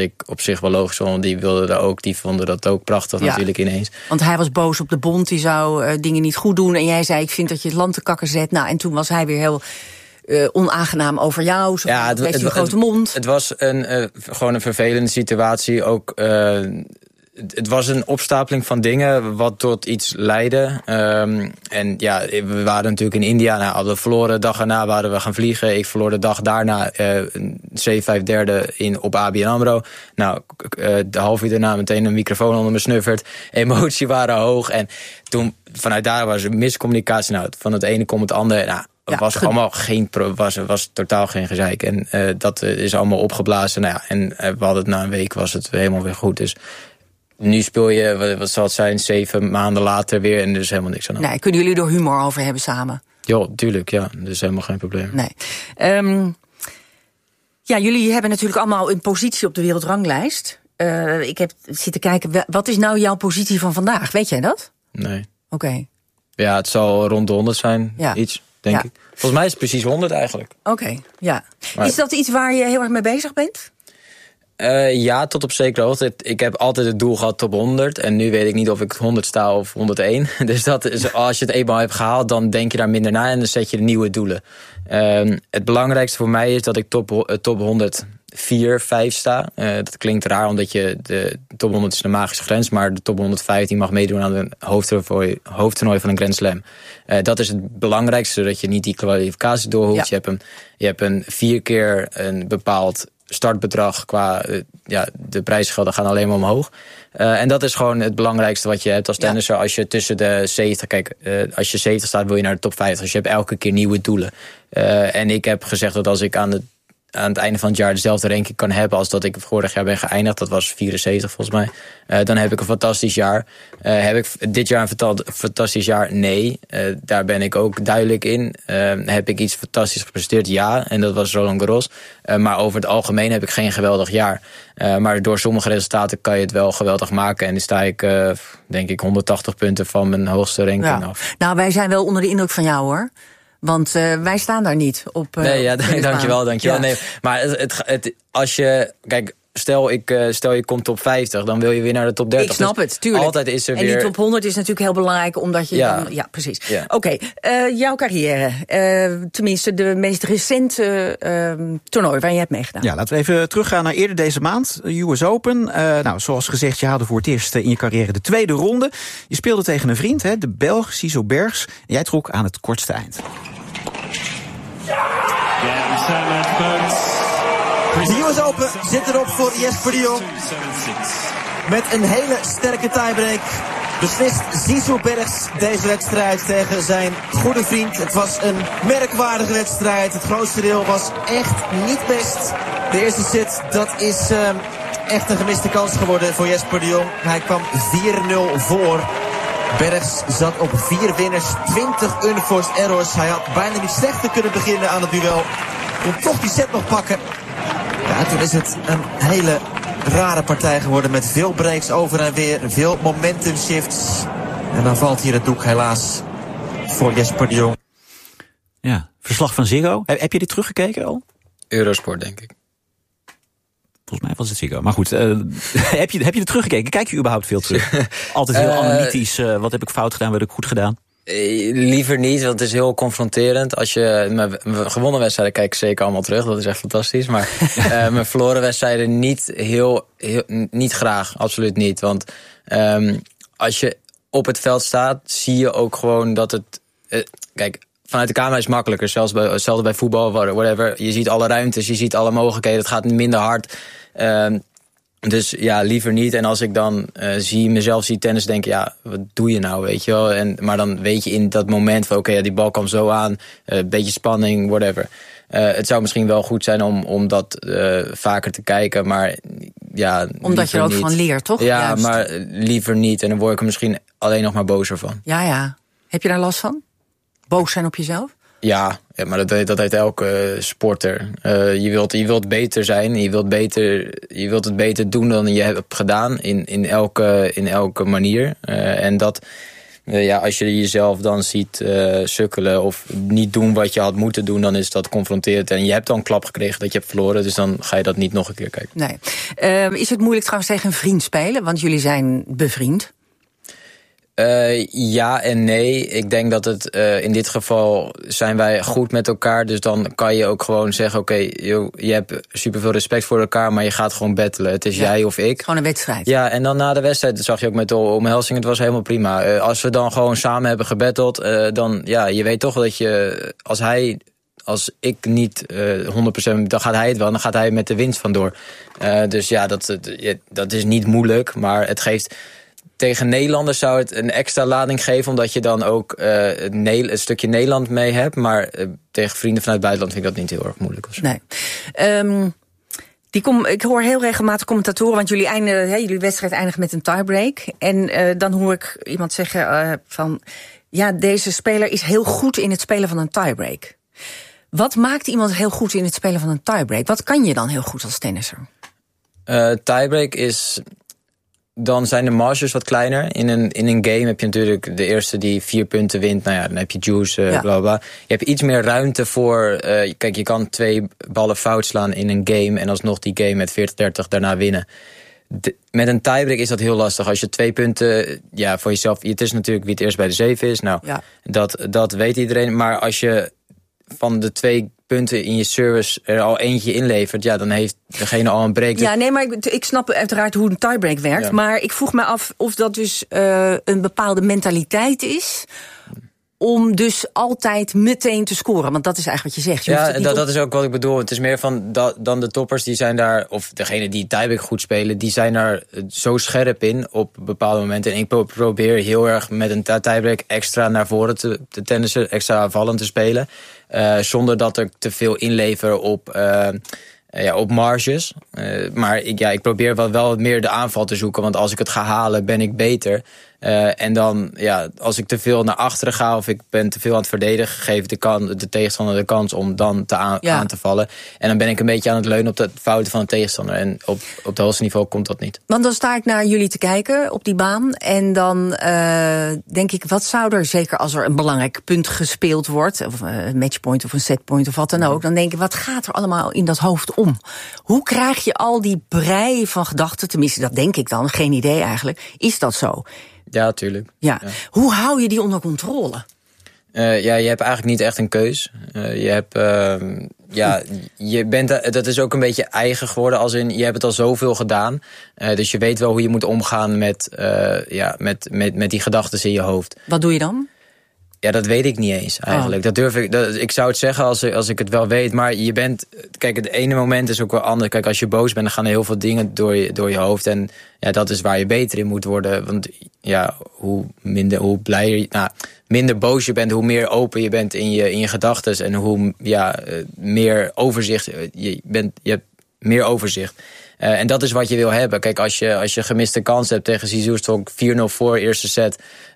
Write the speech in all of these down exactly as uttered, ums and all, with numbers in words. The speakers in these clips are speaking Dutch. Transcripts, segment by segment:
ik op zich wel logisch, want die wilden er ook, die vonden dat ook prachtig ja. natuurlijk ineens. Want hij was boos op de bond, die zou uh, dingen niet goed doen. En jij zei, ik vind dat je het land te kakken zet. Nou, en toen was hij weer heel uh, onaangenaam over jou. Zo ja, het, het, een het, grote mond. Het, het was een, uh, gewoon een vervelende situatie. Ook, uh, het, het was een opstapeling van dingen wat tot iets leidde. Um, en ja, we waren natuurlijk in India. Nou, hadden we verloren. De dag erna waren we gaan vliegen. Ik verloor de dag daarna uh, een zeven vijf derde in, op A B N AMRO. Nou, uh, de half uur daarna meteen een microfoon onder me snuffert. Emotie waren hoog. En toen, vanuit daar was er miscommunicatie. Nou, van het ene komt het andere. Nou, het ja, was ge- allemaal geen pro, was, was totaal geen gezeik. En uh, dat is allemaal opgeblazen. Nou ja, en uh, we hadden het na een week was het helemaal weer goed. Dus nu speel je, wat zal het zijn, zeven maanden later weer en er is helemaal niks aan de hand. Nee, kunnen jullie er humor over hebben samen? Ja, tuurlijk, ja. Dat is helemaal geen probleem. Nee. Um, ja, jullie hebben natuurlijk allemaal een positie op de wereldranglijst. Uh, ik heb zitten kijken, wat is nou jouw positie van vandaag? Weet jij dat? Nee. Oké. Okay. Ja, het zal rond de honderd zijn, ja. iets, denk ja. ik. Volgens mij is het precies honderd eigenlijk. Oké, okay, ja. Maar is dat iets waar je heel erg mee bezig bent? Uh, ja, tot op zekere hoogte. Ik heb altijd het doel gehad top honderd. En nu weet ik niet of ik honderd sta of honderdéén. Dus dat is, als je het eenmaal hebt gehaald, dan denk je daar minder naar en dan zet je de nieuwe doelen. Uh, het belangrijkste voor mij is dat ik top, top honderdvier, vijf sta. Uh, dat klinkt raar, omdat je de top honderd is de magische grens, maar de top honderdvijftien mag meedoen aan een hoofdtoernooi, hoofdtoernooi van een Grand Slam. Uh, dat is het belangrijkste, zodat je niet die kwalificatie doorhoeft. Ja. Je hebt een, je hebt een vier keer een bepaald startbedrag qua uh, ja, de prijsgelden gaan alleen maar omhoog. Uh, en dat is gewoon het belangrijkste wat je hebt als tennisser. Ja. Als je tussen de zeventig, kijk, uh, als je zeventig staat wil je naar de top vijftig. Dus je hebt elke keer nieuwe doelen. Uh, en ik heb gezegd dat als ik aan de aan het einde van het jaar dezelfde ranking kan hebben als dat ik vorig jaar ben geëindigd, dat was vierenzeventig volgens mij, uh, dan heb ik een fantastisch jaar. Uh, heb ik dit jaar een fanta- fantastisch jaar? Nee. Uh, daar ben ik ook duidelijk in. Uh, heb ik iets fantastisch gepresteerd? Ja. En dat was Roland Garros. Uh, maar over het algemeen heb ik geen geweldig jaar. Uh, maar door sommige resultaten kan je het wel geweldig maken. En dan sta ik, uh, denk ik, honderdtachtig punten van mijn hoogste ranking ja. af. Nou, wij zijn wel onder de indruk van jou, hoor. Want uh, wij staan daar niet op. Uh, nee, ja, dankjewel, dankjewel. Ja. Nee, maar het, het, het, als je, kijk, stel, ik, uh, stel je komt top vijftig, dan wil je weer naar de top dertig. Ik snap dus het, tuurlijk. Altijd is er en weer. die top honderd is natuurlijk heel belangrijk, omdat je ja. dan, ja, precies. Ja. Oké, okay, uh, jouw carrière, uh, tenminste de meest recente uh, toernooi waar je hebt meegedaan. Ja, laten we even teruggaan naar eerder deze maand, U S Open. Uh, nou, zoals gezegd, je haalde voor het eerst in je carrière de tweede ronde. Je speelde tegen een vriend, hè, de Belg Ciso Bergs. En jij trok aan het kortste eind. De U S Open zit erop voor Jesper de Jong. Met een hele sterke tiebreak beslist Ciso Bergs deze wedstrijd tegen zijn goede vriend. Het was een merkwaardige wedstrijd. Het grootste deel was echt niet best. De eerste set, dat is uh, echt een gemiste kans geworden voor Jesper de Jong. Hij kwam vier nul voor. Bergs zat op vier winners, twintig unforced errors. Hij had bijna niet slechter kunnen beginnen aan het duel. Kon toch die set nog pakken. Ja, toen is het een hele rare partij geworden met veel breaks over en weer. Veel momentum shifts. En dan valt hier het doek helaas voor Jesper de Jong. Ja, verslag van Ziggo. Heb je dit teruggekeken al? Eurosport, denk ik. Volgens mij was het Ziggo. Maar goed, uh, heb, je, heb je er teruggekeken? Kijk je überhaupt veel terug? Altijd heel uh, analytisch. Uh, wat heb ik fout gedaan? Wat heb ik goed gedaan? Uh, liever niet, want het is heel confronterend. Als je mijn, mijn gewonnen wedstrijden kijk ik zeker allemaal terug. Dat is echt fantastisch. Maar uh, mijn verloren wedstrijden niet heel, heel niet graag. Absoluut niet. Want um, als je op het veld staat, zie je ook gewoon dat het... Uh, kijk, vanuit de camera is het makkelijker. Zelfs bij, hetzelfde bij voetbal, whatever. Je ziet alle ruimtes, je ziet alle mogelijkheden. Het gaat minder hard. Uh, dus ja, liever niet. En als ik dan uh, zie, mezelf zie tennis, denk ik, ja, wat doe je nou, weet je wel? En, maar dan weet je in dat moment van, oké, okay, ja, die bal kwam zo aan. Een uh, beetje spanning, whatever. Uh, het zou misschien wel goed zijn om, om dat uh, vaker te kijken, maar ja... Omdat je er ook niet van leert, toch? Ja, Juist. Maar liever niet. En dan word ik er misschien alleen nog maar bozer van. Ja, ja. Heb je daar last van? Boos zijn op jezelf? Ja, ja, maar dat, dat heeft elke sporter. Uh, je, wilt, je wilt beter zijn, je wilt, beter, je wilt het beter doen dan je hebt gedaan in, in, elke, in elke manier. Uh, en dat, Uh, ja, als je jezelf dan ziet uh, sukkelen of niet doen wat je had moeten doen, dan is dat confronterend. En je hebt dan een klap gekregen dat je hebt verloren, dus dan ga je dat niet nog een keer kijken. Nee. Uh, is het moeilijk trouwens tegen een vriend spelen? Want jullie zijn bevriend. Uh, ja en nee. Ik denk dat het uh, in dit geval zijn wij goed met elkaar. Dus dan kan je ook gewoon zeggen, oké, okay, je hebt superveel respect voor elkaar, maar je gaat gewoon battelen. Het is ja, jij of ik. Gewoon een wedstrijd. Ja, en dan na de wedstrijd zag je ook met de omhelzing, het was helemaal prima. Uh, als we dan gewoon samen hebben gebatteld, uh, dan, ja, je weet toch dat je, als hij, als ik niet uh, honderd procent, dan gaat hij het wel, dan gaat hij met de winst vandoor. Uh, dus ja, dat, dat is niet moeilijk, maar het geeft. Tegen Nederlanders zou het een extra lading geven, omdat je dan ook uh, een, een stukje Nederland mee hebt. Maar uh, tegen vrienden vanuit het buitenland vind ik dat niet heel erg moeilijk. Of zo. Nee. Um, die kom, ik hoor heel regelmatig commentatoren, want jullie, eindigen, hè, jullie wedstrijd eindigt met een tiebreak. En uh, dan hoor ik iemand zeggen uh, van, ja, deze speler is heel goed in het spelen van een tiebreak. Wat maakt iemand heel goed in het spelen van een tiebreak? Wat kan je dan heel goed als tennisser? Uh, tiebreak is. Dan zijn de marges wat kleiner. In een, in een game heb je natuurlijk de eerste die vier punten wint. Nou ja, dan heb je juice, uh, ja. bla bla. Je hebt iets meer ruimte voor. Uh, kijk, je kan twee ballen fout slaan in een game en alsnog die game met veertig dertig daarna winnen. De, met een tiebreak is dat heel lastig. Als je twee punten, ja, voor jezelf. Het is natuurlijk wie het eerst bij de zeven is. Nou, ja. dat, dat weet iedereen. Maar als je van de twee punten in je service er al eentje inlevert, ja, dan heeft degene al een break. Ja, nee, maar ik, ik snap uiteraard hoe een tiebreak werkt. Ja. Maar ik vroeg me af of dat dus uh, een bepaalde mentaliteit is om dus altijd meteen te scoren. Want dat is eigenlijk wat je zegt. Je ja, dat, op... dat is ook wat ik bedoel. Het is meer van da, dan de toppers, die zijn daar, of degene die tiebreak goed spelen, die zijn daar zo scherp in op bepaalde momenten. En ik probeer heel erg met een tiebreak extra naar voren te, te tennissen, extra aanvallend te spelen. Uh, zonder dat er te veel inlever op, uh, ja, op marges. Uh, maar ik, ja, ik probeer wel, wel meer de aanval te zoeken. Want als ik het ga halen, ben ik beter. Uh, en dan, ja, als ik te veel naar achteren ga of ik ben te veel aan het verdedigen, geef de, kan, de tegenstander de kans om dan te aan, ja. aan te vallen. En dan ben ik een beetje aan het leunen op de fouten van de tegenstander. En op, op het hoogste niveau komt dat niet. Want dan sta ik naar jullie te kijken op die baan. En dan uh, denk ik, wat zou er, zeker als er een belangrijk punt gespeeld wordt, of een matchpoint of een setpoint of wat dan ook, dan denk ik, wat gaat er allemaal in dat hoofd om? Hoe krijg je al die brei van gedachten, tenminste dat denk ik dan, geen idee eigenlijk. Is dat zo? Ja, tuurlijk. Ja. ja. Hoe hou je die onder controle? Uh, ja, je hebt eigenlijk niet echt een keus. Uh, je hebt, uh, ja, je bent, dat is ook een beetje eigen geworden. Als in, je hebt het al zoveel gedaan. Uh, dus je weet wel hoe je moet omgaan met, uh, ja, met, met, met die gedachten in je hoofd. Wat doe je dan? Ja, dat weet ik niet eens eigenlijk. Oh. Dat durf ik. Dat, ik zou het zeggen als, als ik het wel weet. Maar je bent. Kijk, het ene moment is ook wel anders. Kijk, als je boos bent, dan gaan er heel veel dingen door je, door je hoofd. En ja, dat is waar je beter in moet worden. Want ja, hoe minder, hoe blijer je. Nou, minder boos je bent, hoe meer open je bent in je, in je gedachtes. En hoe ja, meer overzicht. Je, bent, je hebt meer overzicht. Uh, en dat is wat je wil hebben. Kijk, als je, als je gemiste kans hebt tegen Zizou, stond vier nul voor, eerste set.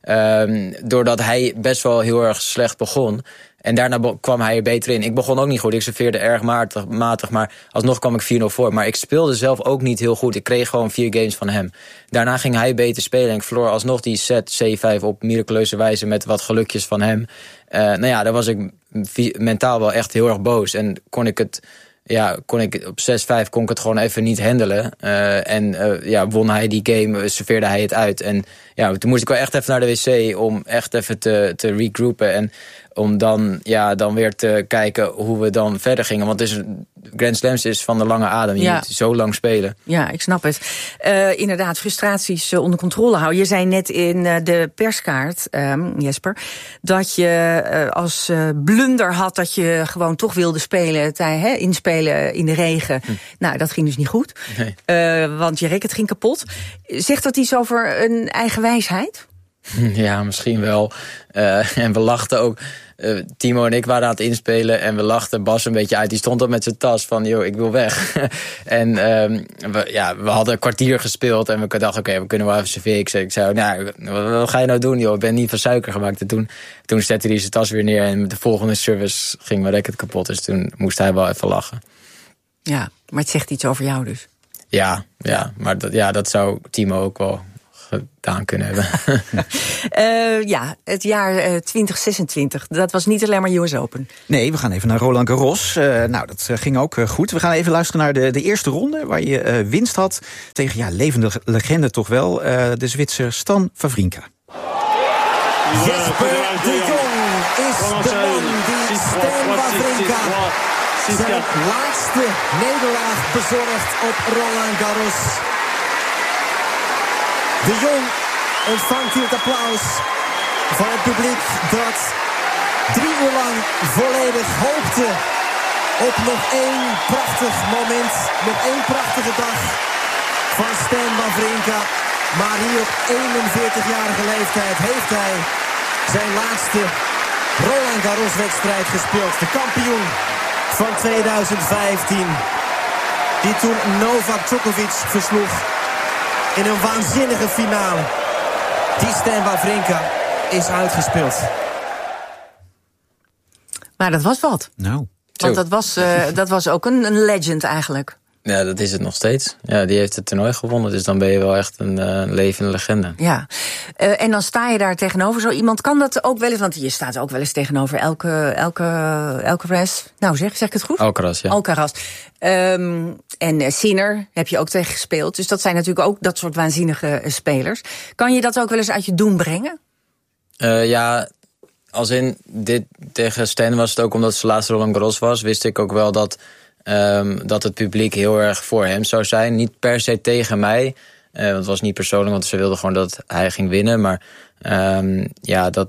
Um, doordat hij best wel heel erg slecht begon. En daarna be- kwam hij er beter in. Ik begon ook niet goed. Ik serveerde erg matig, matig, maar alsnog kwam ik vier nul voor. Maar ik speelde zelf ook niet heel goed. Ik kreeg gewoon vier games van hem. Daarna ging hij beter spelen. En ik verloor alsnog die set zeven vijf op miraculeuze wijze met wat gelukjes van hem. Uh, nou ja, daar was ik mentaal wel echt heel erg boos. En kon ik het... Ja, kon ik op zes vijf kon ik het gewoon even niet handelen. Uh, en uh, ja, won hij die game, serveerde hij het uit. En ja, toen moest ik wel echt even naar de wc om echt even te, te regroupen. En om dan, ja, dan weer te kijken hoe we dan verder gingen. Want het is, Grand Slams is van de lange adem. Je ja. moet zo lang spelen. Ja, ik snap het. Uh, inderdaad, frustraties uh, onder controle houden. Je zei net in uh, de perskaart, um, Jesper, dat je uh, als uh, blunder had dat je gewoon toch wilde spelen, tij, hè, inspelen in de regen. Hm. Nou, dat ging dus niet goed. Nee. Uh, want je racket ging kapot. Zegt dat iets over een eigen wijsheid? Ja, misschien wel. Uh, en we lachten ook. Uh, Timo en ik waren aan het inspelen en we lachten Bas een beetje uit. Die stond op met zijn tas van, joh, ik wil weg. en um, we, ja, we hadden een kwartier gespeeld en we dachten, oké, okay, we kunnen wel even serveren. Ik zei, ik zei nou, wat, wat ga je nou doen, joh? Ik ben niet van suiker gemaakt. En toen, toen zette hij zijn tas weer neer en de volgende service ging mijn racket kapot. Dus toen moest hij wel even lachen. Ja, maar het zegt iets over jou dus. Ja, ja maar dat, ja, dat zou Timo ook wel gedaan kunnen hebben. uh, ja, het jaar uh, twintig zesentwintig, dat was niet alleen maar U S Open. Nee, we gaan even naar Roland Garros. Uh, nou, dat uh, ging ook uh, goed. We gaan even luisteren naar de, de eerste ronde, waar je uh, winst had tegen, ja, levende legende toch wel, uh, de Zwitser Stan Wawrinka. Jesper de Jong is de man die Stan Wawrinka zijn laatste nederlaag bezorgt op Roland Garros. De Jong ontvangt hier het applaus van het publiek dat drie uur lang volledig hoopte op nog één prachtig moment, nog één prachtige dag van Stan Wawrinka. Maar hier op eenenveertigjarige leeftijd heeft hij zijn laatste Roland Garros wedstrijd gespeeld. De kampioen van tweeduizend vijftien. Die toen Novak Djokovic versloeg in een waanzinnige finale. Die Stan Wawrinka is uitgespeeld. Maar dat was wat. Nou. Want dat was, uh, dat was ook een, een legend eigenlijk. Ja, dat is het nog steeds. Ja, die heeft het toernooi gewonnen, dus dan ben je wel echt een uh, levende legende. Ja, uh, en dan sta je daar tegenover zo iemand. Kan dat ook wel eens, want je staat ook wel eens tegenover elke, elke, elke rest. Nou zeg, zeg ik het goed? Alcaraz, ja. Alcaraz. Um, en uh, Sinner heb je ook tegen gespeeld. Dus dat zijn natuurlijk ook dat soort waanzinnige uh, spelers. Kan je dat ook wel eens uit je doen brengen? Uh, ja, als in dit tegen Stan was het ook omdat zijn laatste Roland Garros was, wist ik ook wel dat Um, dat het publiek heel erg voor hem zou zijn. Niet per se tegen mij. Uh, want het was niet persoonlijk, want ze wilden gewoon dat hij ging winnen. Maar um, ja, dat...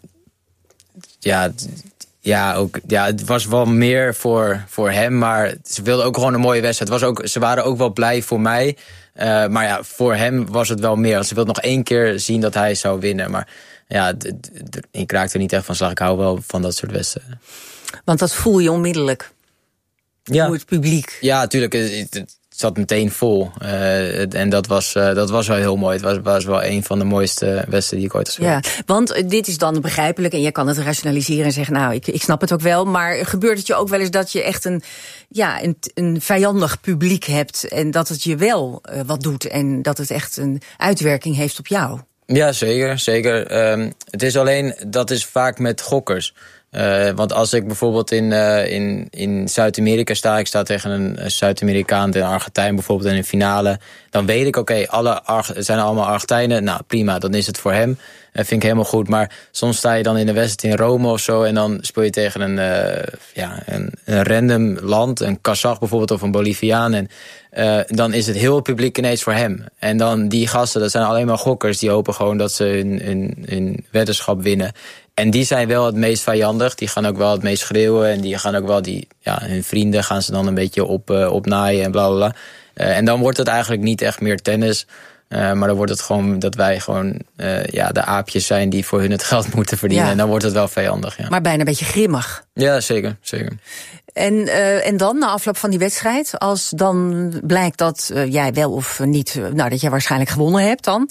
Ja, ja, ook, ja, het was wel meer voor, voor hem. Maar ze wilden ook gewoon een mooie wedstrijd. Het was ook, ze waren ook wel blij voor mij. Uh, maar ja, voor hem was het wel meer. Want ze wilden nog één keer zien dat hij zou winnen. Maar ja, d- d- ik raakte er niet echt van slag. Ik hou wel van dat soort wedstrijden. Want dat voel je onmiddellijk. Ja. Hoe het publiek. Ja, natuurlijk. Het, het zat meteen vol. Uh, en dat was, uh, dat was wel heel mooi. Het was, was wel een van de mooiste wedstrijden die ik ooit heb gespeeld. Ja, want uh, dit is dan begrijpelijk en je kan het rationaliseren en zeggen, nou, ik, ik snap het ook wel. Maar gebeurt het je ook wel eens dat je echt een, ja, een, een vijandig publiek hebt en dat het je wel uh, wat doet en dat het echt een uitwerking heeft op jou? Ja, zeker. zeker. Um, het is alleen, dat is vaak met gokkers. Uh, want als ik bijvoorbeeld in, uh, in, in Zuid-Amerika sta, ik sta tegen een, een Zuid-Amerikaan, een Argentijn bijvoorbeeld in een finale, dan weet ik, oké, okay, alle Arge- het zijn allemaal Argentijnen, nou prima, dan is het voor hem. Dat vind ik helemaal goed. Maar soms sta je dan in de wedstrijd in Rome of zo en dan speel je tegen een, uh, ja, een, een random land, een Kazach bijvoorbeeld of een Boliviaan. En uh, dan is het heel het publiek ineens voor hem. En dan die gasten, dat zijn alleen maar gokkers, die hopen gewoon dat ze hun, hun, hun weddenschap winnen. En die zijn wel het meest vijandig. Die gaan ook wel het meest schreeuwen. En die gaan ook wel die, ja, hun vrienden gaan ze dan een beetje op, uh, opnaaien en bla bla bla. Uh, en dan wordt het eigenlijk niet echt meer tennis. Uh, maar dan wordt het gewoon dat wij gewoon uh, ja, de aapjes zijn die voor hun het geld moeten verdienen. Ja. En dan wordt het wel vijandig. Ja. Maar bijna een beetje grimmig. Ja, zeker. zeker. En, uh, en dan, na afloop van die wedstrijd, als dan blijkt dat uh, jij wel of niet, uh, nou dat jij waarschijnlijk gewonnen hebt dan.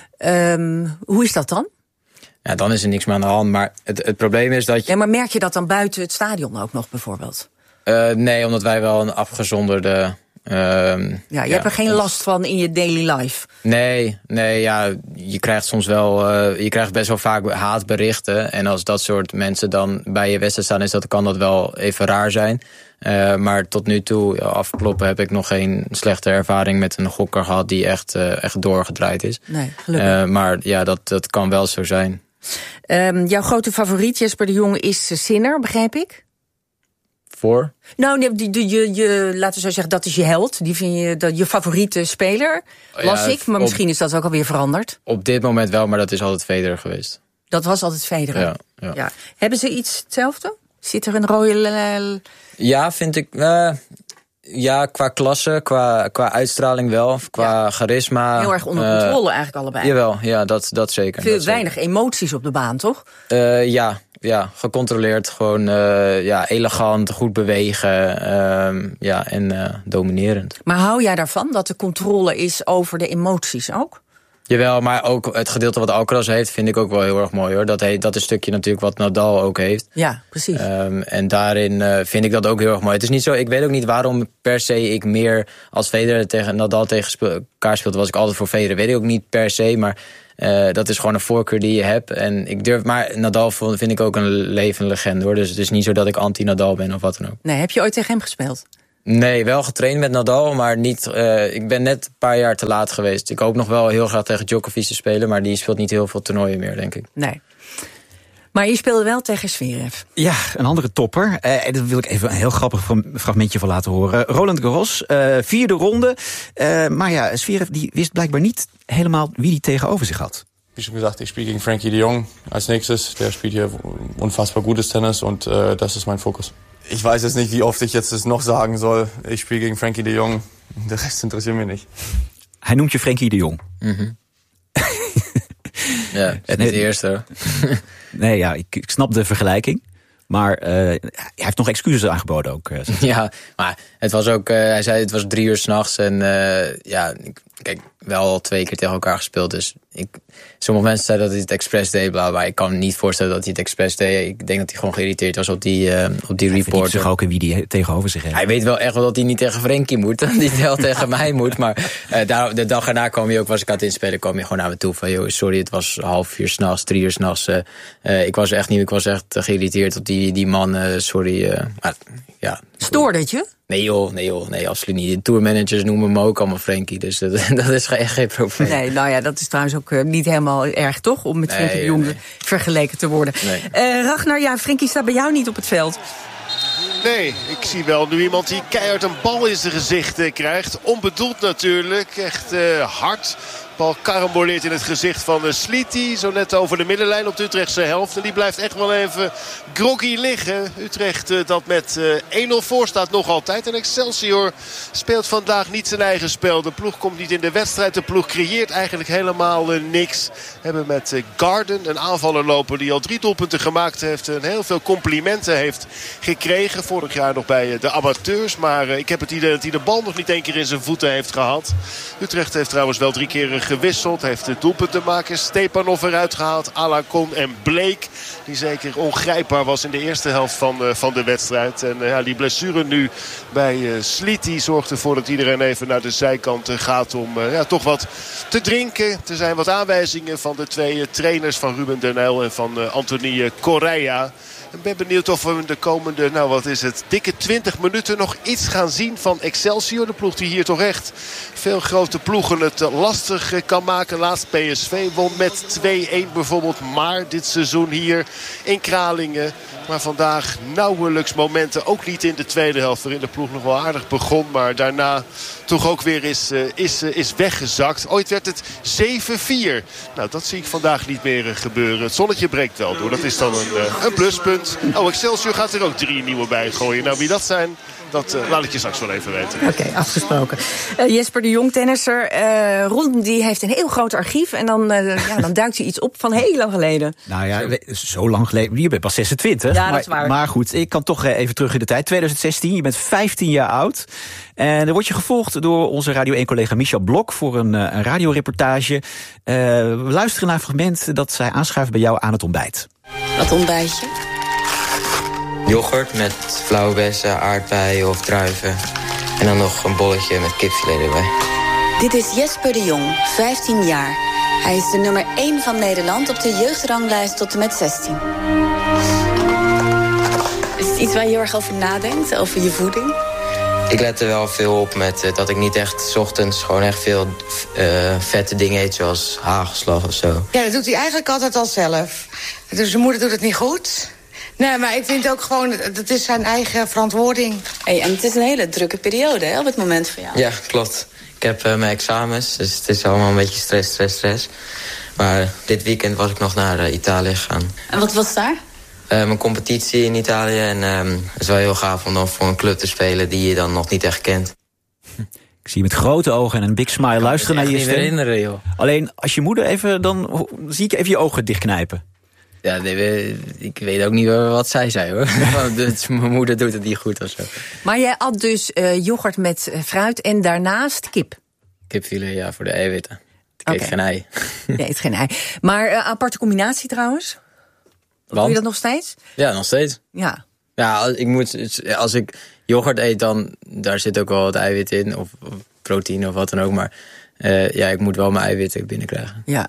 Um, hoe is dat dan? Ja, dan is er niks meer aan de hand. Maar het, het probleem is dat je... Ja, maar merk je dat dan buiten het stadion ook nog bijvoorbeeld? Uh, nee, omdat wij wel een afgezonderde... Uh, ja, je ja, hebt er geen last van in je daily life? Nee, nee, ja, je krijgt soms wel... Uh, je krijgt best wel vaak haatberichten. En als dat soort mensen dan bij je wedstrijd staan, is dat, kan dat wel even raar zijn. Uh, maar tot nu toe, afkloppen, heb ik nog geen slechte ervaring met een gokker gehad die echt, uh, echt doorgedraaid is. Nee, gelukkig. Uh, maar ja, dat, dat kan wel zo zijn. Um, jouw grote favoriet, Jesper de Jong, is Sinner, begrijp ik? Voor? Nou, die, die, je, je, laten we zo zeggen, dat is je held. Die vind je dat, je favoriete speler, las ja, ik. Maar op, misschien is dat ook alweer veranderd. Op dit moment wel, maar dat is altijd Federer geweest. Dat was altijd Federer? Ja, ja. ja. Hebben ze iets hetzelfde? Zit er een rode... Ja, vind ik... Uh, ja, qua klasse, qua, qua uitstraling wel. Qua ja. charisma. Heel erg onder controle uh, eigenlijk allebei. Jawel, ja, dat, dat zeker. Veel dat weinig zeker. emoties op de baan, toch? Uh, ja, ja, gecontroleerd. Gewoon uh, ja, elegant, goed bewegen. Uh, ja, en uh, dominerend. Maar hou jij daarvan, dat de controle is over de emoties ook? Jawel, maar ook het gedeelte wat Alcaraz heeft vind ik ook wel heel erg mooi, hoor. Dat, he, dat is een stukje natuurlijk wat Nadal ook heeft. Ja, precies. Um, en daarin uh, vind ik dat ook heel erg mooi. Het is niet zo, ik weet ook niet waarom per se ik meer als Federer tegen Nadal tegen speel, elkaar speelde, was ik altijd voor Federer. Weet ik ook niet per se, maar uh, dat is gewoon een voorkeur die je hebt. En ik durf, maar Nadal vind ik ook een levende legende, hoor. Dus het is niet zo dat ik anti-Nadal ben of wat dan ook. Nee, heb je ooit tegen hem gespeeld? Nee, wel getraind met Nadal, maar niet. Uh, ik ben net een paar jaar te laat geweest. Ik hoop nog wel heel graag tegen Djokovic te spelen, maar die speelt niet heel veel toernooien meer, denk ik. Nee. Maar je speelde wel tegen Zverev. Ja, een andere topper. Uh, en daar wil ik even een heel grappig fragmentje van laten horen. Roland Garros, uh, vierde ronde. Uh, maar ja, Zverev die wist blijkbaar niet helemaal wie die tegenover zich had. Wie schon gesagt, ich spiele gegen Frankie de Jong als nächstes. Der spielt hier unfassbar gutes Tennis und uh, das ist mein Fokus. Ich weiß jetzt nicht, wie oft ich jetzt das noch sagen soll. Ich spiele gegen Frankie de Jong. Der Rest interessiert mich nicht. Hij noemt je Frankie de Jong. Mm-hmm. Ja, het is niet de eerste. Nee, ja, ik, ik snap de vergelijking. Maar uh, hij heeft nog excuses aangeboden ook. Uh, ja, maar het was ook, uh, hij zei het was drie uur 's nachts. En uh, ja, ik, kijk, wel al twee keer tegen elkaar gespeeld. Dus ik, sommige mensen zeiden dat hij het expres deed, bla, maar ik kan me niet voorstellen dat hij het expres deed. Ik denk dat hij gewoon geïrriteerd was op die, uh, op die reporter. Hij zich ook in wie die tegenover zich heeft. Hij weet wel echt wel dat hij niet tegen Frenkie moet. Dat hij wel tegen mij moet. Maar uh, daar, de dag erna kwam hij ook, was ik aan het inspelen, kwam hij gewoon naar me toe van, joh, sorry, het was half vier 's nachts, drie uur 's nachts. Uh, uh, ik was echt niet, ik was echt geïrriteerd op die, die man, uh, sorry. Uh, maar, ja. Stoorde het je? Nee joh, nee joh, nee, absoluut niet. De tourmanagers noemen me ook allemaal Frenkie, dus dat, dat is echt geen probleem. Nee, nou ja, dat is trouwens ook uh, niet helemaal erg, toch? Om met nee, Frenkie de Jong nee. vergeleken te worden. Nee. Uh, Ragnar, ja, Frenkie staat bij jou niet op het veld. Nee, ik zie wel nu iemand die keihard een bal in zijn gezicht uh, krijgt. Onbedoeld natuurlijk, echt uh, hard. Bal karamboleert in het gezicht van uh, Sliti. Zo net over de middenlijn op de Utrechtse helft. En die blijft echt wel even groggy liggen. Utrecht uh, dat met uh, één nul voor staat nog altijd. En Excelsior speelt vandaag niet zijn eigen spel. De ploeg komt niet in de wedstrijd. De ploeg creëert eigenlijk helemaal uh, niks. We hebben met uh, Garden een aanvaller lopen die al drie doelpunten gemaakt heeft. En heel veel complimenten heeft gekregen. Vorig jaar nog bij uh, de amateurs. Maar uh, ik heb het idee dat hij de bal nog niet één keer in zijn voeten heeft gehad. Utrecht heeft trouwens wel drie keer uh, gewisseld. Heeft de doelpuntenmakers Stepanov eruit gehaald. Alacon en Blake. Die zeker ongrijpbaar was in de eerste helft van, uh, van de wedstrijd. En uh, ja, die blessure nu bij uh, Sliti zorgt ervoor dat iedereen even naar de zijkant uh, gaat om uh, ja, toch wat te drinken. Er zijn wat aanwijzingen van de twee uh, trainers van Ruben Den Uyl en van uh, Anthony Correa. Ik ben benieuwd of we de komende, nou wat is het, dikke twintig minuten nog iets gaan zien van Excelsior. De ploeg die hier toch echt veel grote ploegen het lastig kan maken. Laatst P S V won met twee-een bijvoorbeeld maar dit seizoen hier in Kralingen. Maar vandaag nauwelijks momenten, ook niet in de tweede helft, waarin de ploeg nog wel aardig begon. Maar daarna toch ook weer is, uh, is, uh, is weggezakt. Ooit werd het zeven vier. Nou, dat zie ik vandaag niet meer uh, gebeuren. Het zonnetje breekt wel door. Dat is dan een, uh, een pluspunt. Oh, Excelsior gaat er ook drie nieuwe bij gooien. Nou, wie dat zijn, dat uh, laat ik je straks wel even weten. Oké, okay, afgesproken. Uh, Jesper de Jong, tennisser. Uh, Ron die heeft een heel groot archief. En dan, uh, ja, dan duikt hij iets op van heel lang geleden. Nou ja, zo lang geleden. Je bent pas zesentwintig. Ja, dat is waar. Maar, maar goed, ik kan toch even terug in de tijd. twintig zestien, je bent vijftien jaar oud. En dan word je gevolgd door onze Radio één-collega Michel Blok voor een, een radioreportage. Uh, we luisteren naar een fragment dat zij aanschuift bij jou aan het ontbijt. Wat ontbijt je? Yoghurt met flauwe bessen, aardbeien of druiven. En dan nog een bolletje met kipfilet erbij. Dit is Jesper de Jong, vijftien jaar. Hij is de nummer één van Nederland op de jeugdranglijst tot en met zestien. Is het iets waar je heel erg over nadenkt, over je voeding? Ik let er wel veel op met uh, dat ik niet echt 's ochtends gewoon echt veel uh, vette dingen eet, zoals hagelslag of zo. Ja, dat doet hij eigenlijk altijd al zelf. Dus zijn moeder doet het niet goed. Nee, maar ik vind ook gewoon, dat is zijn eigen verantwoording. Hey, en het is een hele drukke periode, hè, op het moment voor jou. Ja, klopt. Ik heb uh, mijn examens, dus het is allemaal een beetje stress, stress, stress. Maar dit weekend was ik nog naar uh, Italië gegaan. En wat was daar? Uh, mijn competitie in Italië. En um, het is wel heel gaaf om dan voor een club te spelen die je dan nog niet echt kent. Ik zie je met grote ogen en een big smile luisteren naar je stem. herinneren, joh. Alleen als je moeder even, dan zie ik even je ogen dichtknijpen. Ja, nee, ik weet ook niet wat zij zei, hoor. Dus mijn moeder doet het niet goed of zo. Maar jij at dus uh, yoghurt met fruit en daarnaast kip? Kipfilet, ja, voor de eiwitten. Ik eet Okay. geen ei. Je eet geen ei. Maar uh, aparte combinatie trouwens? Want? Doe je dat nog steeds? Ja, nog steeds. Ja. Ja, ik moet, als ik yoghurt eet, dan daar zit ook wel wat eiwit in. Of, of proteïne of wat dan ook. Maar uh, ja, ik moet wel mijn eiwitten binnenkrijgen. Ja.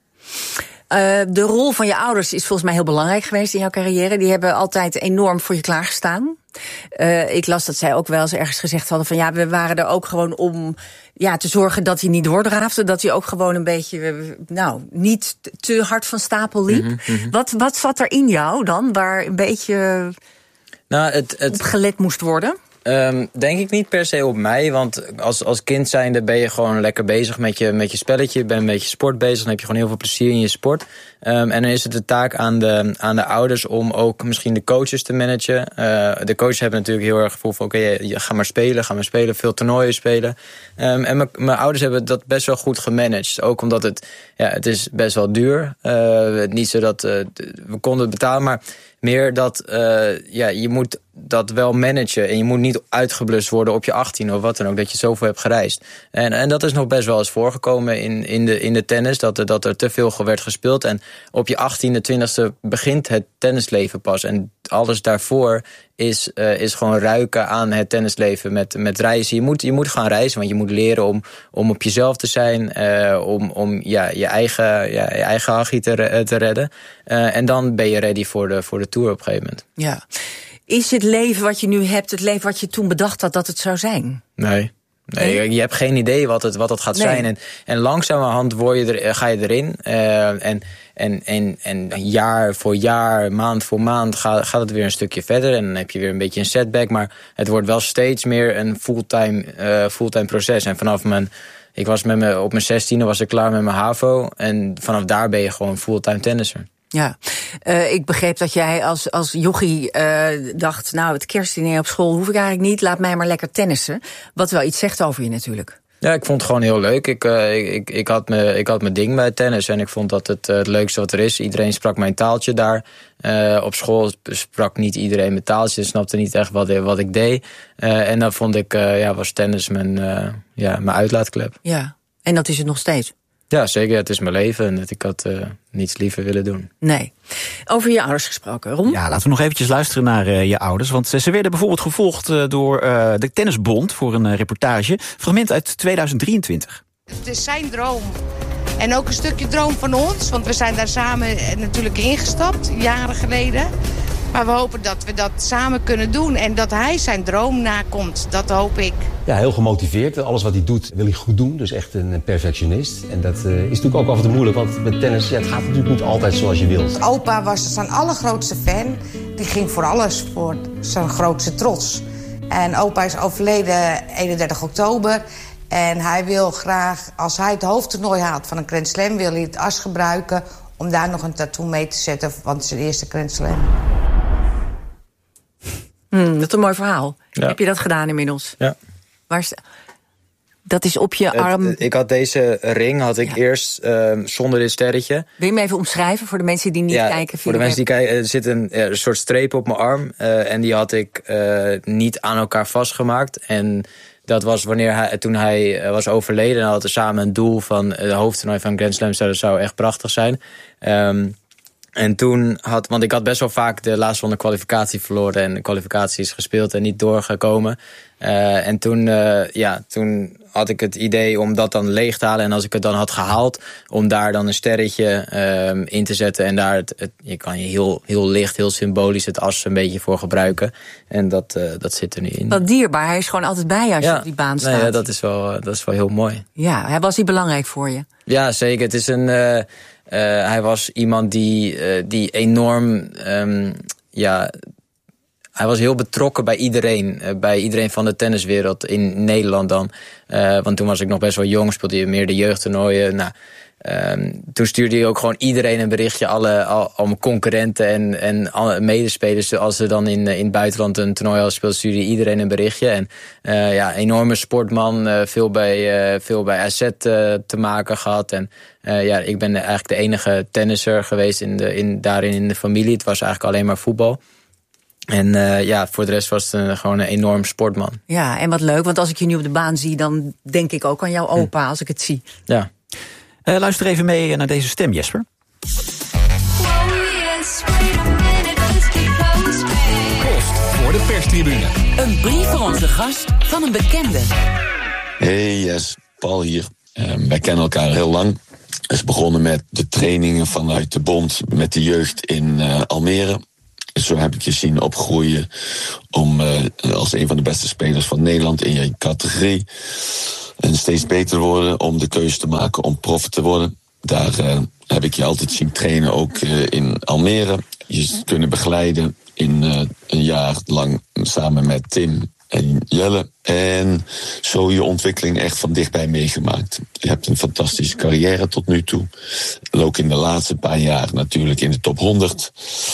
Uh, de rol van je ouders is volgens mij heel belangrijk geweest in jouw carrière. Die hebben altijd enorm voor je klaargestaan. Uh, ik las dat zij ook wel eens ergens gezegd hadden van ja, we waren er ook gewoon om ja, te zorgen dat hij niet doordraafde. Dat hij ook gewoon een beetje, nou, niet te hard van stapel liep. Mm-hmm, mm-hmm. Wat, wat zat er in jou dan, waar een beetje nou, het, het, op gelet moest worden? Um, denk ik niet per se op mij, want als, als kind zijnde ben je gewoon lekker bezig met je, met je spelletje. Je bent een beetje sport bezig, dan heb je gewoon heel veel plezier in je sport. Um, en dan is het de taak aan de, aan de ouders om ook misschien de coaches te managen. Uh, de coaches hebben natuurlijk heel erg gevoel van oké, okay, je, ga maar spelen, ga maar spelen, veel toernooien spelen. Um, en mijn ouders hebben dat best wel goed gemanaged. Ook omdat het, ja, het is best wel duur. Uh, niet zo dat uh, we konden het betalen, maar meer dat uh, ja, je moet dat wel managen. En je moet niet uitgeblust worden op je achttien of wat dan ook. Dat je zoveel hebt gereisd. En, en dat is nog best wel eens voorgekomen in, in, de, in de tennis. Dat er, dat er te veel werd gespeeld. En op je achttiende, twintigste begint het tennisleven pas. En alles daarvoor is, uh, is gewoon ruiken aan het tennisleven met, met reizen. Je moet, je moet gaan reizen, want je moet leren om, om op jezelf te zijn. Uh, om om ja, je eigen, ja, je eigen hachie te, te redden. Uh, en dan ben je ready voor de, voor de Tour op een gegeven moment. Ja. Is het leven wat je nu hebt het leven wat je toen bedacht had dat het zou zijn? Nee. Nee, nee? Je hebt geen idee wat het, wat het gaat nee. zijn. En, en langzamerhand word je er, ga je erin. Uh, en, en, en, en jaar voor jaar, maand voor maand gaat, gaat het weer een stukje verder. En dan heb je weer een beetje een setback. Maar het wordt wel steeds meer een fulltime, uh, fulltime proces. En vanaf mijn... Ik was met me, op mijn zestiende was ik klaar met mijn HAVO. En vanaf daar ben je gewoon fulltime tennisser. Ja, uh, ik begreep dat jij als, als jochie uh, dacht, nou, het kerstdiner op school hoef ik eigenlijk niet, laat mij maar lekker tennissen. Wat wel iets zegt over je natuurlijk. Ja, ik vond het gewoon heel leuk. Ik, uh, ik, ik, ik, had me, ik had mijn ding bij tennis en ik vond dat het uh, het leukste wat er is. Iedereen sprak mijn taaltje daar. Uh, op school sprak niet iedereen mijn taaltje, snapte niet echt wat, wat ik deed. Uh, en dan vond ik, uh, ja, was tennis mijn, uh, ja, mijn uitlaatklep. Ja, en dat is het nog steeds? Ja, zeker. Het is mijn leven en ik had uh, niets liever willen doen. Nee. Over je ouders gesproken, Ron? Ja, laten we nog eventjes luisteren naar uh, je ouders. Want uh, ze werden bijvoorbeeld gevolgd uh, door uh, de Tennisbond voor een uh, reportage. Fragment uit tweeduizend drieëntwintig. Het is zijn droom. En ook een stukje droom van ons. Want we zijn daar samen natuurlijk ingestapt, jaren geleden. Maar we hopen dat we dat samen kunnen doen. En dat hij zijn droom nakomt, dat hoop ik. Ja, heel gemotiveerd. Alles wat hij doet wil hij goed doen. Dus echt een perfectionist. En dat uh, is natuurlijk ook af en toe moeilijk. Want met tennis, ja, het gaat natuurlijk niet altijd zoals je wilt. Opa was zijn allergrootste fan. Die ging voor alles voor zijn grootste trots. En opa is overleden eenendertig oktober. En hij wil graag, als hij het hoofdtoernooi haalt van een Grand Slam, wil hij het as gebruiken om daar nog een tattoo mee te zetten. Want het is zijn eerste Grand Slam. Hmm, dat is een mooi verhaal. Ja. Heb je dat gedaan inmiddels? Ja. Waar is, dat is op je het, arm. Ik had deze ring had ik ja. eerst uh, zonder dit sterretje. Wil je hem even omschrijven voor de mensen die niet ja, kijken? Voor de mensen die kijken, er zit een, een soort streep op mijn arm. Uh, en die had ik uh, niet aan elkaar vastgemaakt. En dat was wanneer hij, toen hij was overleden. En hadden we samen een doel van de hoofdtoernooi van Grand Slam. Dat zou echt prachtig zijn. Um, En toen had, want ik had best wel vaak de laatste ronde kwalificatie verloren. En de kwalificatie is gespeeld en niet doorgekomen. Uh, en toen, uh, ja, toen had ik het idee om dat dan leeg te halen. En als ik het dan had gehaald, om daar dan een sterretje uh, in te zetten. En daar, het, het, je kan je heel, heel licht, heel symbolisch het as een beetje voor gebruiken. En dat, uh, dat zit er nu in. Wat dierbaar, hij is gewoon altijd bij je als ja, je op die baan staat. Nee, ja, dat is wel, dat is wel heel mooi. Ja, hij was hij belangrijk voor je? Ja, zeker. Het is een... Uh, Uh, hij was iemand die, uh, die enorm, um, ja, hij was heel betrokken bij iedereen. Uh, bij iedereen van de tenniswereld in Nederland dan. Uh, want toen was ik nog best wel jong, speelde hij meer de jeugdtoernooien. Nou, um, toen stuurde hij ook gewoon iedereen een berichtje. Alle, al, al mijn concurrenten en, en alle medespelers. Als ze dan in, in het buitenland een toernooi hadden gespeeld, stuurde iedereen een berichtje. En uh, ja, enorme sportman. Uh, veel bij, uh, veel bij A Z uh, te maken gehad. En Uh, ja, ik ben eigenlijk de enige tennisser geweest in de, in, daarin in de familie. Het was eigenlijk alleen maar voetbal. En uh, ja, voor de rest was het een, gewoon een enorm sportman. Ja, en wat leuk, want als ik je nu op de baan zie, dan denk ik ook aan jouw opa als ik het zie. Ja. Uh, luister even mee naar deze stem, Jesper. Kost voor de perstribune. Een brief voor onze gast van een bekende. Hey, yes, Paul hier. Uh, wij kennen elkaar heel lang. Het is begonnen met de trainingen vanuit de bond met de jeugd in uh, Almere. Zo heb ik je zien opgroeien om uh, als een van de beste spelers van Nederland in je categorie. En steeds beter worden om de keuze te maken om prof te worden. Daar uh, heb ik je altijd zien trainen, ook uh, in Almere. Je kunnen begeleiden in uh, een jaar lang samen met Tim en Jelle. En zo je ontwikkeling echt van dichtbij meegemaakt. Je hebt een fantastische carrière tot nu toe. Ook in de laatste paar jaar natuurlijk in de top honderd.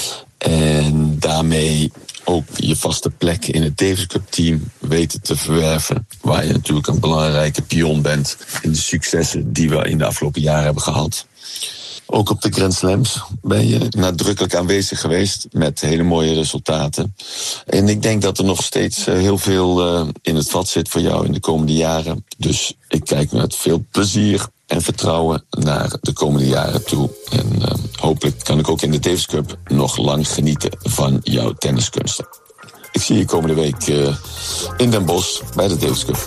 En daarmee ook je vaste plek in het Davis Cup team weten te verwerven. Waar je natuurlijk een belangrijke pion bent in de successen die we in de afgelopen jaren hebben gehad. Ook op de Grand Slams ben je nadrukkelijk aanwezig geweest met hele mooie resultaten. En ik denk dat er nog steeds heel veel uh, in het vat zit voor jou in de komende jaren. Dus ik kijk met veel plezier en vertrouwen naar de komende jaren toe. En uh, hopelijk kan ik ook in de Davis Cup nog lang genieten van jouw tenniskunsten. Ik zie je komende week uh, in Den Bosch bij de Davis Cup.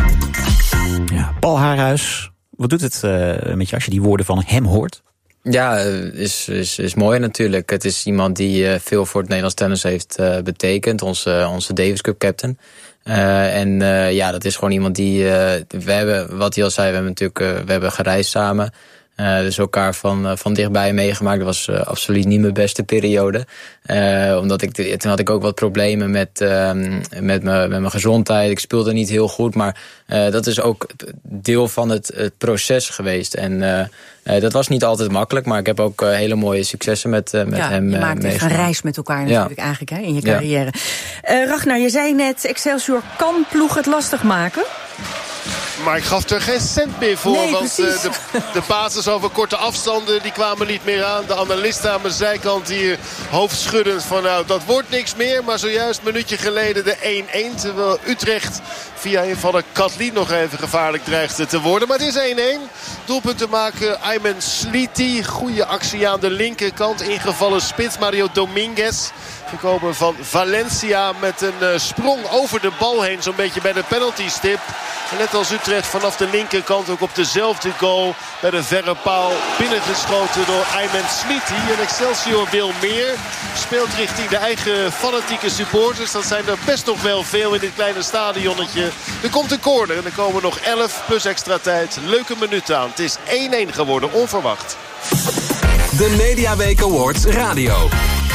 Ja, Paul Haarhuis, wat doet het uh, met je als je die woorden van hem hoort? Ja, is, is, is mooi natuurlijk. Het is iemand die uh, veel voor het Nederlands tennis heeft uh, betekend. Onze, onze Davis Cup captain. Uh, en uh, ja, dat is gewoon iemand die... Uh, we hebben, wat hij al zei, we hebben natuurlijk uh, we hebben gereisd samen. Uh, dus elkaar van, uh, van dichtbij meegemaakt. Dat was uh, absoluut niet mijn beste periode. Uh, omdat ik, toen had ik ook wat problemen met, uh, met, me, met mijn gezondheid. Ik speelde niet heel goed, maar uh, dat is ook deel van het, het proces geweest. En uh, uh, dat was niet altijd makkelijk, maar ik heb ook uh, hele mooie successen met, uh, met ja, hem. Je maakt echt een reis met elkaar natuurlijk ja. eigenlijk hè, in je carrière. Ja. Uh, Ragnar, je zei net, Excelsior kan ploeg het lastig maken. Maar ik gaf er geen cent meer voor. Nee, want uh, de, de basis over korte afstanden die kwamen niet meer aan. De analisten aan mijn zijkant hier hoofdschuddend van nou dat wordt niks meer. Maar zojuist een minuutje geleden de één-één. Terwijl Utrecht via invaller Katlin nog even gevaarlijk dreigde te worden. Maar het is één-één. Doelpunt te maken Ayman Sliti. Goede actie aan de linkerkant. Ingevallen spits Mario Dominguez. Gekomen van Valencia met een uh, sprong over de bal heen. Zo'n beetje bij de penaltystip. En net als Utrecht vanaf de linkerkant ook op dezelfde goal. Bij de verre paal binnengeschoten door Ayman Sliti. En Excelsior wil meer. Speelt richting de eigen fanatieke supporters. Dat zijn er best nog wel veel in dit kleine stadionnetje. Er komt een corner en er komen nog elf plus extra tijd. Leuke minuten aan. Het is één-één geworden, onverwacht. De Mediaweek Awards Radio.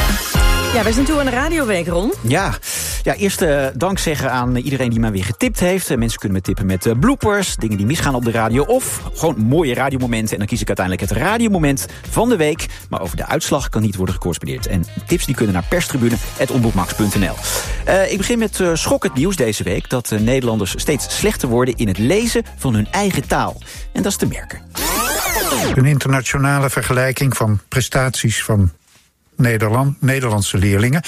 Ja, wij zijn toe aan de radioweek, Ron. Ja, ja eerst uh, dank zeggen aan iedereen die mij weer getipt heeft. Uh, mensen kunnen me tippen met uh, bloopers, dingen die misgaan op de radio. Of gewoon mooie radiomomenten. En dan kies ik uiteindelijk het radiomoment van de week. Maar over de uitslag kan niet worden gecorrespondeerd. En tips die kunnen naar perstribune punt omroepmax punt n l. Uh, ik begin met uh, schokkend nieuws deze week. Dat uh, Nederlanders steeds slechter worden in het lezen van hun eigen taal. En dat is te merken. Een internationale vergelijking van prestaties van Nederland, Nederlandse leerlingen.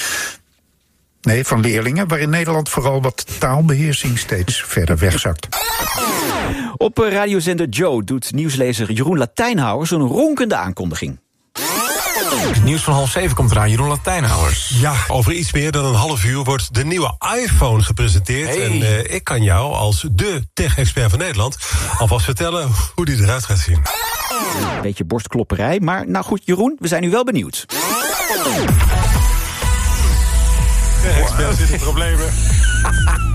Nee, van leerlingen, waarin Nederland vooral wat taalbeheersing steeds verder wegzakt. Op radiozender Joe doet nieuwslezer Jeroen Latijnhouwer zo'n ronkende aankondiging. Nieuws van half zeven komt eraan, Jeroen Latijnhouwers. Ja, over iets meer dan een half uur wordt de nieuwe iPhone gepresenteerd. Hey. En uh, ik kan jou als de tech-expert van Nederland alvast vertellen hoe die eruit gaat zien. Een beetje borstklopperij, maar nou goed, Jeroen, we zijn nu wel benieuwd. De expert zit in problemen.